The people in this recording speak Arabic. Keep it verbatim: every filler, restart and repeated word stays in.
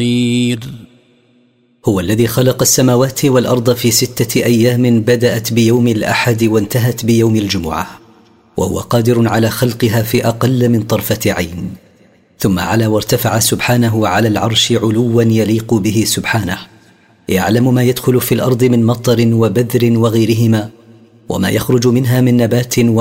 هو الذي خلق السماوات والأرض في ستة أيام بدأت بيوم الأحد وانتهت بيوم الجمعة، وهو قادر على خلقها في أقل من طرفة عين. ثم علا وارتفع سبحانه على العرش علوا يليق به سبحانه، يعلم ما يدخل في الأرض من مطر وبذر وغيرهما، وما يخرج منها من نبات